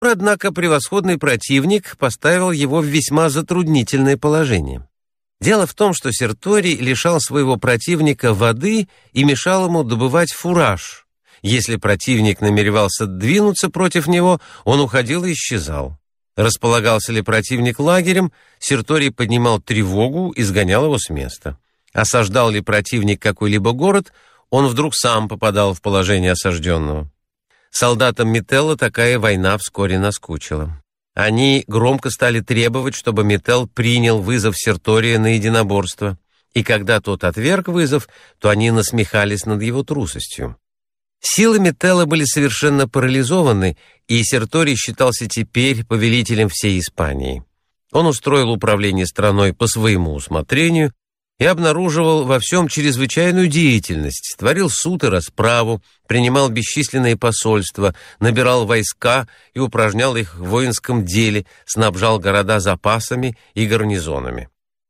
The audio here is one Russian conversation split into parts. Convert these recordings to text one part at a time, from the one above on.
Однако превосходный противник поставил его в весьма затруднительное положение. Дело в том, что Серторий лишал своего противника воды и мешал ему добывать фураж. Если противник намеревался двинуться против него, он уходил и исчезал. Располагался ли противник лагерем, Серторий поднимал тревогу и сгонял его с места. Осаждал ли противник какой-либо город, он вдруг сам попадал в положение осажденного. Солдатам Метелла такая война вскоре наскучила. Они громко стали требовать, чтобы Метелл принял вызов Сертория на единоборство, и когда тот отверг вызов, то они насмехались над его трусостью. Силы Метелла были совершенно парализованы, и Серторий считался теперь повелителем всей Испании. Он устроил управление страной по своему усмотрению и обнаруживал во всем чрезвычайную деятельность, творил суд и расправу, принимал бесчисленные посольства, набирал войска и упражнял их в воинском деле, снабжал города запасами и гарнизонами.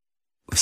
В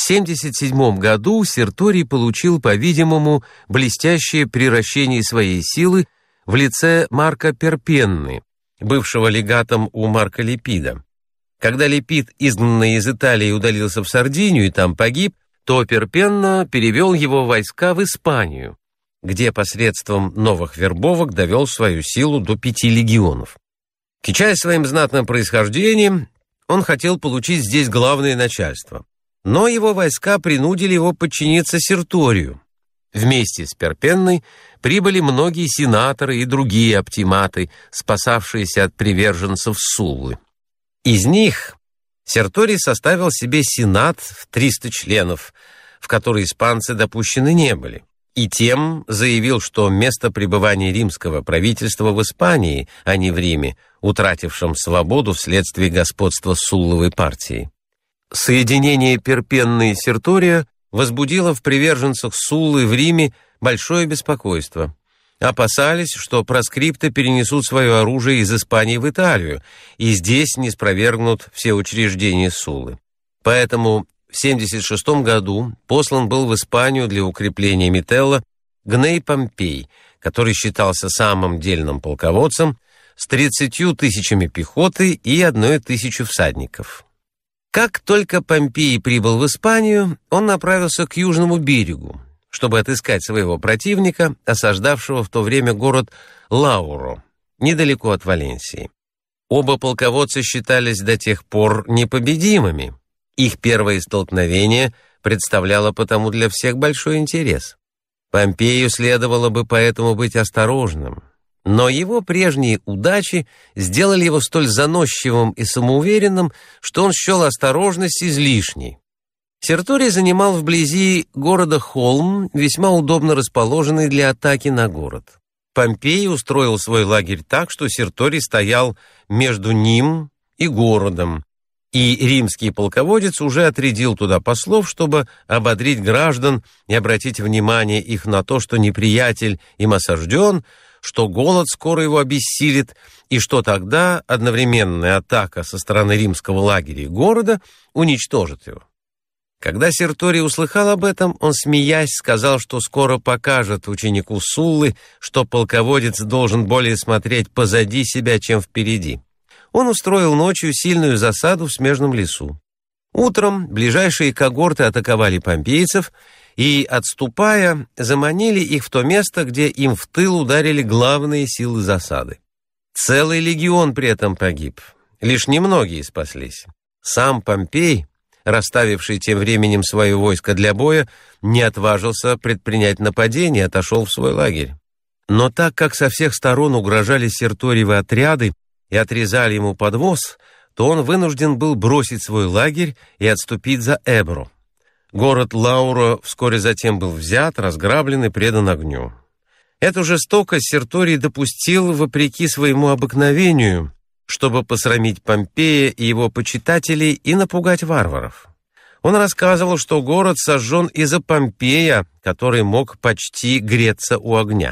77 году Серторий получил, по-видимому, блестящее приращение своей силы в лице Марка Перпенны, бывшего легатом у Марка Липида. Когда Липид, изгнанный из Италии, удалился в Сардинию и там погиб, то Перпенна перевел его войска в Испанию, где посредством новых вербовок довел свою силу до 5 легионов. Кичаясь своим знатным происхождением, он хотел получить здесь главное начальство. Но его войска принудили его подчиниться Серторию. Вместе с Перпенной прибыли многие сенаторы и другие оптиматы, спасавшиеся от приверженцев Суллы. Из них Серторий составил себе сенат в 300 членов, в который испанцы допущены не были, и тем заявил, что место пребывания римского правительства в Испании, а не в Риме, утратившем свободу вследствие господства Сулловой партии. Соединение Перпенны и Сертория возбудило в приверженцах Суллы в Риме большое беспокойство. Опасались, что проскрипты перенесут свое оружие из Испании в Италию, и здесь не спровергнут все учреждения Суллы. Поэтому в 76 году послан был в Испанию для укрепления Метелла Гней Помпей, который считался самым дельным полководцем, с 30 тысячами пехоты и 1 тысячей всадников. Как только Помпей прибыл в Испанию, он направился к южному берегу, чтобы отыскать своего противника, осаждавшего в то время город Лауро, недалеко от Валенсии. Оба полководца считались до тех пор непобедимыми. Их первое столкновение представляло потому для всех большой интерес. Помпею следовало бы поэтому быть осторожным, но его прежние удачи сделали его столь заносчивым и самоуверенным, что он счел осторожность излишней. Серторий занимал вблизи города холм, весьма удобно расположенный для атаки на город. Помпей устроил свой лагерь так, что Серторий стоял между ним и городом, и римский полководец уже отрядил туда послов, чтобы ободрить граждан и обратить внимание их на то, что неприятель им осажден, что голод скоро его обессилит, и что тогда одновременная атака со стороны римского лагеря и города уничтожит его. Когда Серторий услыхал об этом, он, смеясь, сказал, что скоро покажет ученику Суллы, что полководец должен более смотреть позади себя, чем впереди. Он устроил ночью сильную засаду в смежном лесу. Утром ближайшие когорты атаковали помпейцев и, отступая, заманили их в то место, где им в тыл ударили главные силы засады. Целый легион при этом погиб, лишь немногие спаслись. Сам Помпей, расставивший тем временем свое войско для боя, не отважился предпринять нападение и отошел в свой лагерь. Но так как со всех сторон угрожали Серториевы отряды и отрезали ему подвоз, то он вынужден был бросить свой лагерь и отступить за Эбро. Город Лауро вскоре затем был взят, разграблен и предан огню. Эту жестокость Серторий допустил вопреки своему обыкновению, чтобы посрамить Помпея и его почитателей и напугать варваров. Он рассказывал, что город сожжен из-за Помпея, который мог почти греться у огня.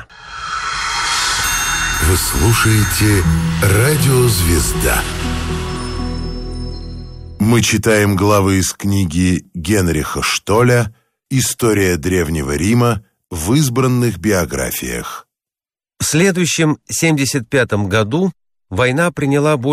Вы слушаете «Радио Звезда». Мы читаем главы из книги Генриха Штоля «История Древнего Рима» в избранных биографиях. В следующем 75 году война приняла более